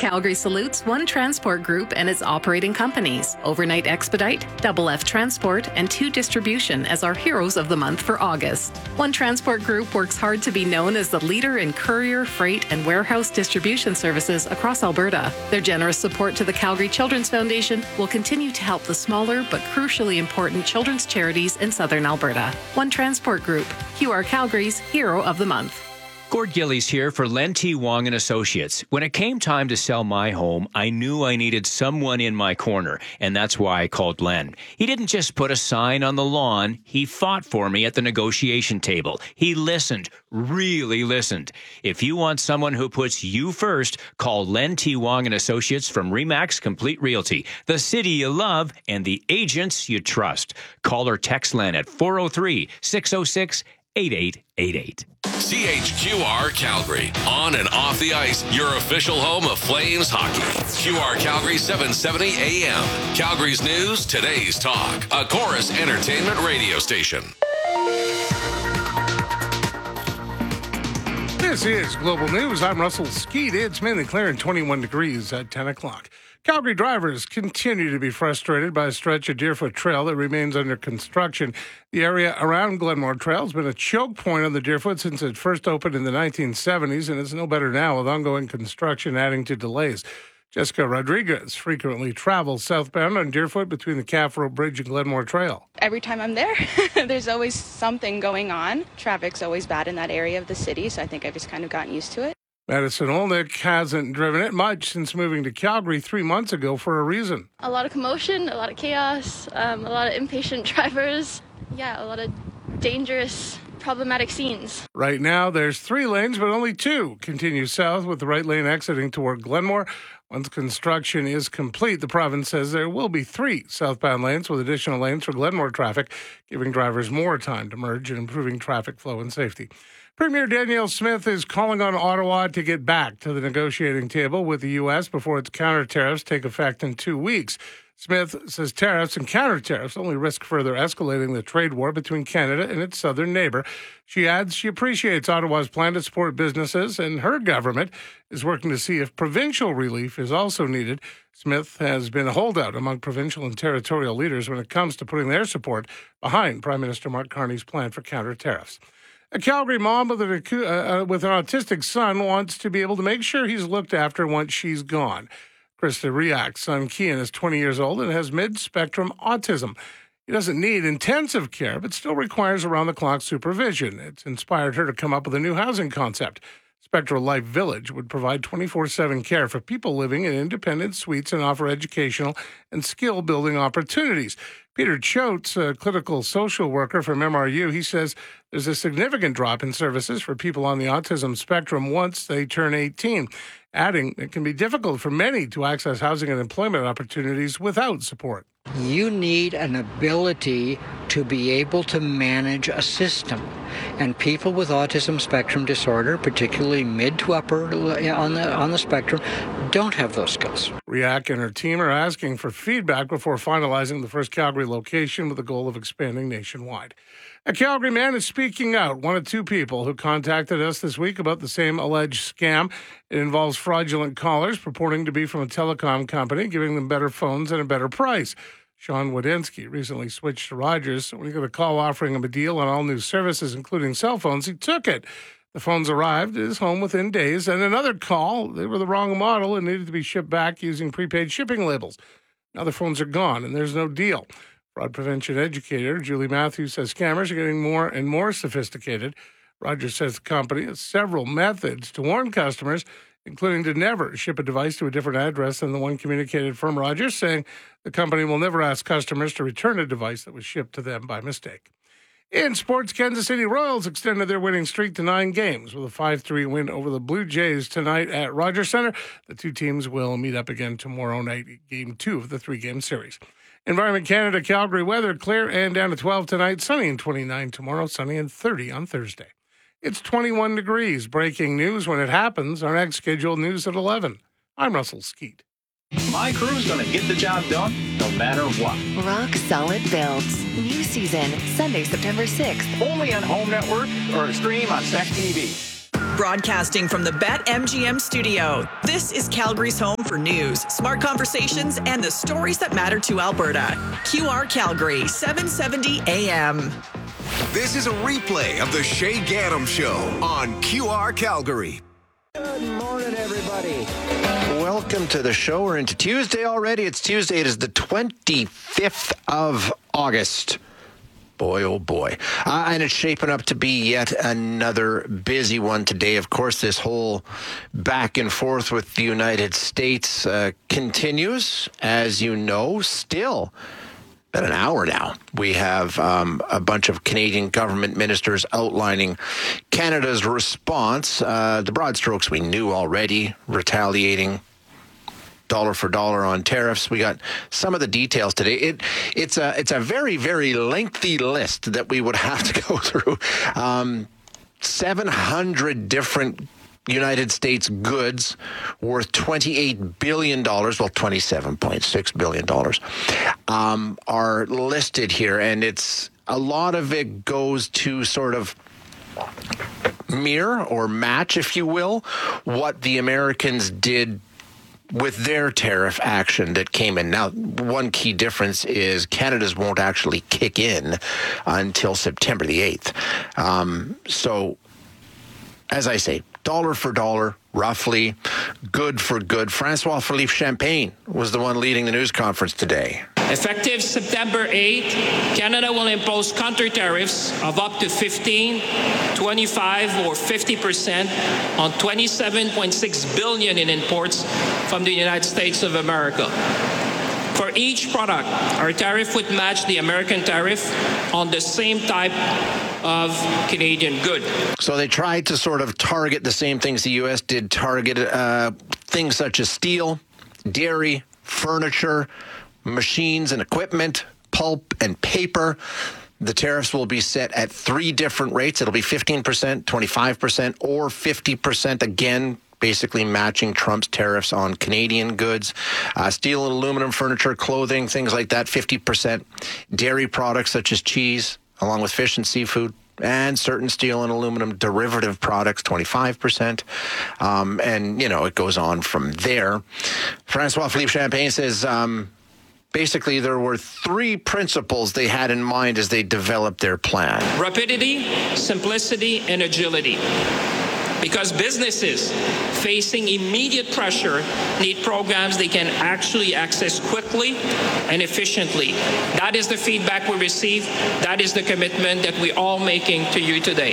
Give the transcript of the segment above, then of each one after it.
Calgary salutes One Transport Group and its operating companies, Overnight Expedite, Double F Transport, and 2 Distribution as our heroes of the month for August. One Transport Group works hard to be known as the leader in courier, freight, and warehouse distribution services across Alberta. Their generous support to the Calgary Children's Foundation will continue to help the smaller but crucially important children's charities in southern Alberta. One Transport Group, QR Calgary's Hero of the Month. Gord Gillies here for Len T. Wong & Associates. When it came time to sell my home, I knew I needed someone in my corner, and that's why I called Len. He didn't just put a sign on the lawn. He fought for me at the negotiation table. He listened, really listened. If you want someone who puts you first, call Len T. Wong & Associates from RE/MAX Complete Realty, the city you love and the agents you trust. Call or text Len at 403-606-8888. CHQR Calgary. On and off the ice, your official home of Flames hockey. QR Calgary 770 AM. Calgary's news, today's talk. A Chorus Entertainment radio station. This is Global News. I'm Russell Skeet. It's mainly clear and 21 degrees at 10 o'clock. Calgary drivers continue to be frustrated by a stretch of Deerfoot Trail that remains under construction. The area around Glenmore Trail has been a choke point on the Deerfoot since it first opened in the 1970s, and it's no better now with ongoing construction adding to delays. Jessica Rodriguez frequently travels southbound on Deerfoot between the Calf Road Bridge and Glenmore Trail. Every time I'm there, there's always something going on. Traffic's always bad in that area of the city, so I think I've just kind of gotten used to it. Madison Olnick hasn't driven it much since moving to Calgary 3 months ago for a reason. A lot of commotion, a lot of chaos, a lot of impatient drivers. Yeah, a lot of dangerous, problematic scenes. Right now, there's 3 lanes, but only 2 continue south with the right lane exiting toward Glenmore. Once construction is complete, the province says there will be 3 southbound lanes with additional lanes for Glenmore traffic, giving drivers more time to merge and improving traffic flow and safety. Premier Danielle Smith is calling on Ottawa to get back to the negotiating table with the U.S. before its counter tariffs take effect in 2 weeks. Smith says tariffs and counter tariffs only risk further escalating the trade war between Canada and its southern neighbor. She adds she appreciates Ottawa's plan to support businesses, and her government is working to see if provincial relief is also needed. Smith has been a holdout among provincial and territorial leaders when it comes to putting their support behind Prime Minister Mark Carney's plan for counter tariffs. A Calgary mom with an autistic son wants to be able to make sure he's looked after once she's gone. Krista Riak's son, Kian, is 20 years old and has mid-spectrum autism. He doesn't need intensive care, but still requires around-the-clock supervision. It's inspired her to come up with a new housing concept. Spectral Life Village would provide 24/7 care for people living in independent suites and offer educational and skill-building opportunities. Peter Choate, a clinical social worker from MRU, he says there's a significant drop in services for people on the autism spectrum once they turn 18, adding it can be difficult for many to access housing and employment opportunities without support. You need an ability to be able to manage a system. And people with autism spectrum disorder, particularly mid to upper on the spectrum, don't have those skills. Riak and her team are asking for feedback before finalizing the first Calgary location with the goal of expanding nationwide. A Calgary man is speaking out. One of 2 people who contacted us this week about the same alleged scam. It involves fraudulent callers purporting to be from a telecom company, giving them better phones at a better price. Sean Wodensky recently switched to Rogers. When he got a call offering him a deal on all new services, including cell phones, he took it. The phones arrived at his home within days, and another call, they were the wrong model and needed to be shipped back using prepaid shipping labels. Now the phones are gone, and there's no deal. Fraud prevention educator Julie Matthews says scammers are getting more and more sophisticated. Rogers says the company has several methods to warn customers, including to never ship a device to a different address than the one communicated from Rogers, saying the company will never ask customers to return a device that was shipped to them by mistake. In sports, Kansas City Royals extended their winning streak to 9 games with a 5-3 win over the Blue Jays tonight at Rogers Center. The 2 teams will meet up again tomorrow night, Game 2 of the 3-game series. Environment Canada, Calgary weather, clear and down to 12 tonight, sunny and 29 tomorrow, sunny and 30 on Thursday. It's 21 degrees. Breaking news when it happens. Our next scheduled news at 11. I'm Russell Skeet. My crew's going to get the job done no matter what. Rock Solid Builds. New season, Sunday, September 6th. Only on Home Network or stream on SEC TV. Broadcasting from the BetMGM studio, this is Calgary's home for news, smart conversations, and the stories that matter to Alberta. QR Calgary, 770 AM. This is a replay of the Shay Gaddam Show on QR Calgary. Good morning, everybody. Welcome to the show. We're into Tuesday already. It's Tuesday. It is the 25th of August. Boy, oh boy. And it's shaping up to be yet another busy one today. Of course, this whole back and forth with the United States continues, as you know, still. About an hour now, we have a bunch of Canadian government ministers outlining Canada's response. The broad strokes we knew already, retaliating dollar for dollar on tariffs. We got some of the details today. It's a very, very lengthy list that we would have to go through. 700 different United States goods worth $28 billion, well, $27.6 billion, are listed here. And it's a lot of it goes to sort of mirror or match, if you will, what the Americans did with their tariff action that came in. Now, one key difference is Canada's won't actually kick in until September the 8th. So, as I say, dollar for dollar, roughly, good for good. Francois Philippe Champagne was the one leading the news conference today. Effective September 8, Canada will impose counter tariffs of up to 15, 25, or 50% on $27.6 billion in imports from the United States of America. For each product, our tariff would match the American tariff on the same type of Canadian good. So they tried to sort of target the same things the U.S. did, target things such as steel, dairy, furniture, machines and equipment, pulp and paper. The tariffs will be set at 3 different rates. It'll be 15%, 25%, or 50% again, basically matching Trump's tariffs on Canadian goods. Steel and aluminum, furniture, clothing, things like that, 50%. Dairy products such as cheese, along with fish and seafood, and certain steel and aluminum derivative products, 25%. And, you know, it goes on from there. Francois Philippe Champagne says basically there were 3 principles they had in mind as they developed their plan. Rapidity, simplicity, and agility. Because businesses facing immediate pressure need programs they can actually access quickly and efficiently. That is the feedback we receive. That is the commitment that we're all making to you today.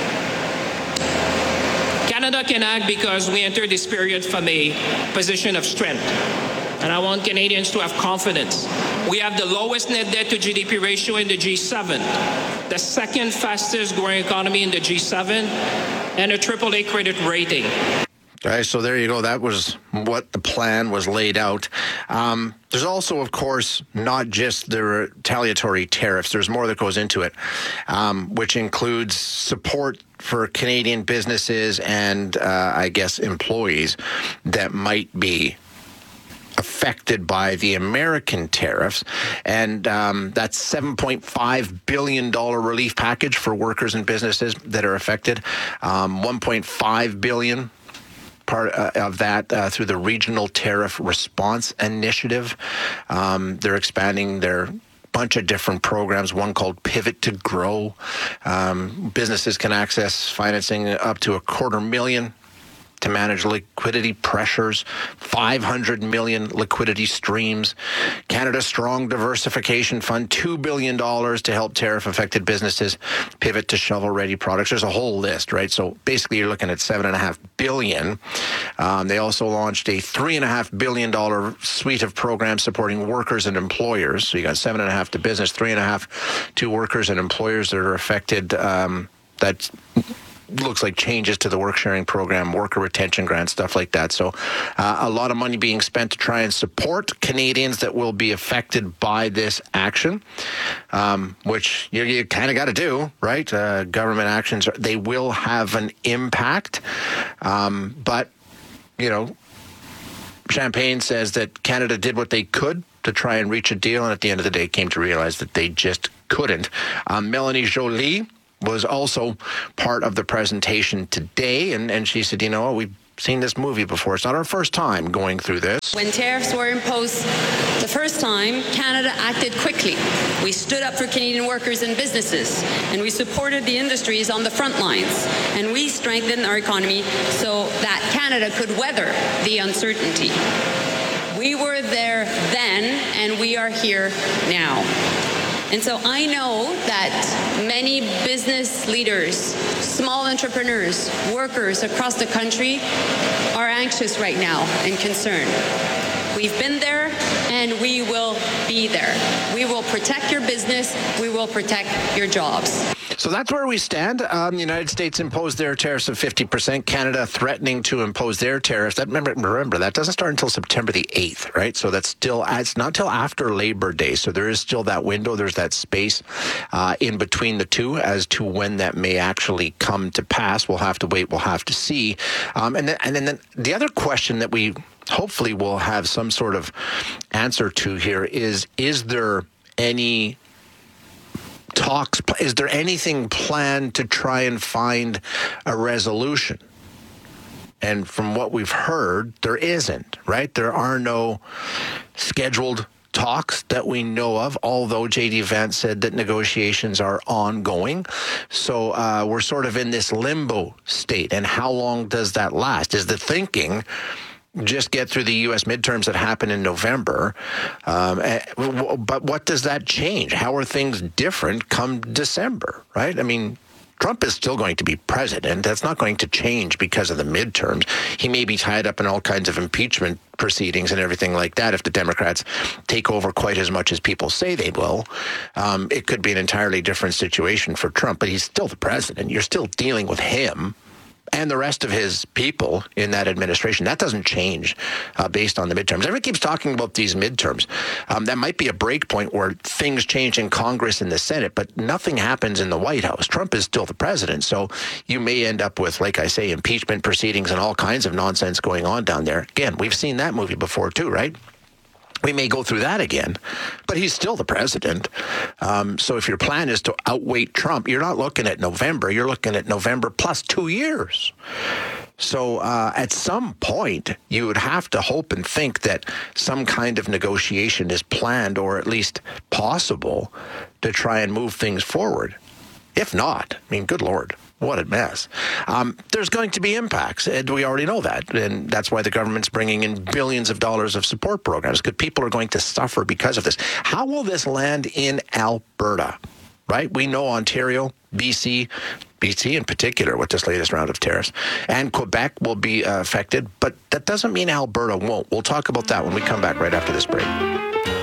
Canada can act because we entered this period from a position of strength. And I want Canadians to have confidence. We have the lowest net debt to GDP ratio in the G7, the second fastest growing economy in the G7, and a AAA credit rating. Okay, so there you go. That was what the plan was laid out. There's also, of course, not just the retaliatory tariffs. There's more that goes into it, which includes support for Canadian businesses and, I guess, employees that might be affected by the American tariffs. And that's $7.5 billion relief package for workers and businesses that are affected. $1.5 billion part of that through the Regional Tariff Response Initiative. They're expanding their bunch of different programs, one called Pivot to Grow. Businesses can access financing up to $250,000 to manage liquidity pressures, 500 million liquidity streams. Canada's Strong Diversification Fund, $2 billion to help tariff-affected businesses pivot to shovel-ready products. There's a whole list, right? So basically, you're looking at $7.5 billion. They also launched a $3.5 billion suite of programs supporting workers and employers. So you got $7.5 to business, $3.5 to workers and employers that are affected. That's looks like changes to the work sharing program, worker retention grants, stuff like that. So a lot of money being spent to try and support Canadians that will be affected by this action, which you kind of got to do, right? Government actions, they will have an impact. But, you know, Champagne says that Canada did what they could to try and reach a deal, and at the end of the day came to realize that they just couldn't. Melanie Joly, was also part of the presentation today. And she said, you know, we've seen this movie before. It's not our first time going through this. When tariffs were imposed the first time, Canada acted quickly. We stood up for Canadian workers and businesses, and we supported the industries on the front lines, and we strengthened our economy so that Canada could weather the uncertainty. We were there then, and we are here now. And so I know that many business leaders, small entrepreneurs, workers across the country are anxious right now and concerned. We've been there and we will be there. We will protect your business. We will protect your jobs. So that's where we stand. The United States imposed their tariffs of 50%. Canada threatening to impose their tariffs. Remember, that doesn't start until September the 8th, right? So it's not till after Labor Day. So there is still that window. There's that space in between the two as to when that may actually come to pass. We'll have to wait. We'll have to see. And then the other question that we hopefully will have some sort of answer to here is there any talks? Is there anything planned to try and find a resolution? And from what we've heard, there isn't, right? There are no scheduled talks that we know of, although J.D. Vance said that negotiations are ongoing. So we're sort of in this limbo state. And how long does that last? Is the thinking just get through the U.S. midterms that happen in November? But what does that change? How are things different come December, right? I mean, Trump is still going to be president. That's not going to change because of the midterms. He may be tied up in all kinds of impeachment proceedings and everything like that if the Democrats take over quite as much as people say they will. It could be an entirely different situation for Trump, but he's still the president. You're still dealing with him and the rest of his people in that administration. That doesn't change based on the midterms. Everyone keeps talking about these midterms. That might be a break point where things change in Congress and the Senate, but nothing happens in the White House. Trump is still the president. So you may end up with, like I say, impeachment proceedings and all kinds of nonsense going on down there. Again, we've seen that movie before too, right? We may go through that again, but he's still the president. So if your plan is to outweight Trump, you're not looking at November. You're looking at November plus 2 years. So at some point, you would have to hope and think that some kind of negotiation is planned or at least possible to try and move things forward. If not, I mean, good Lord. What a mess. There's going to be impacts, and we already know that. And that's why the government's bringing in billions of dollars of support programs, because people are going to suffer because of this. How will this land in Alberta? Right? We know Ontario, BC in particular with this latest round of tariffs, and Quebec will be affected, but that doesn't mean Alberta won't. We'll talk about that when we come back right after this break.